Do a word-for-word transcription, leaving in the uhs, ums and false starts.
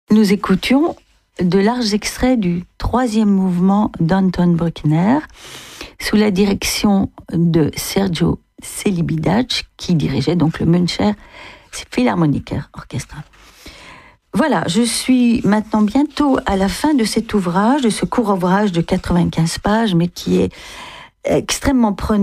Nous écoutions de larges extraits du troisième mouvement d'Anton Bruckner sous la direction de Sergio Celibidache, qui dirigeait donc le Müncher Philharmoniker Orchestra. Voilà, je suis maintenant bientôt à la fin de cet ouvrage, de ce court ouvrage de quatre-vingt-quinze pages, mais qui est extrêmement prenant.